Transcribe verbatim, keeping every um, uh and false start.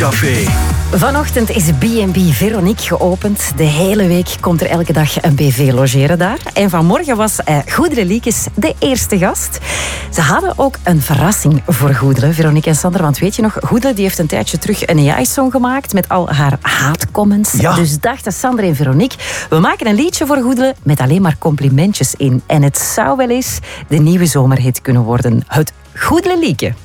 Café. Vanochtend is B en B Veronique geopend. De hele week komt er elke dag een B V logeren daar. En vanmorgen was uh, Goedele Liekes de eerste gast. Ze hadden ook een verrassing voor Goedele, Veronique en Sander. Want weet je nog, Goedele die heeft een tijdje terug een A I-song gemaakt met al haar haatcomments. Ja. Dus dachten Sander en Veronique, we maken een liedje voor Goedele met alleen maar complimentjes in. En het zou wel eens de nieuwe zomerhit kunnen worden. Het Goedele Lieke.